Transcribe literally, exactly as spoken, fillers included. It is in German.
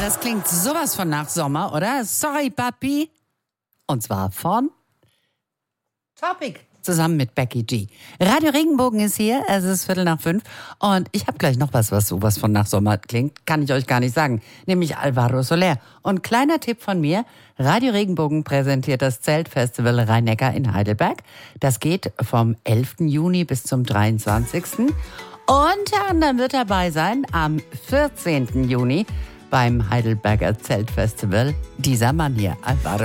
das klingt sowas von nach Sommer, oder? Sorry, Papi. Und zwar von Topic. Zusammen mit Becky G. Radio Regenbogen ist hier, es ist Viertel nach fünf und ich habe gleich noch was, was sowas von nach Sommer klingt, kann ich euch gar nicht sagen, nämlich Alvaro Soler. Und kleiner Tipp von mir, Radio Regenbogen präsentiert das Zeltfestival Rhein-Neckar in Heidelberg. Das geht vom elften Juni bis zum dreiundzwanzigsten Unter anderem wird dabei sein am vierzehnten Juni beim Heidelberger Zeltfestival dieser Mann hier, Alvaro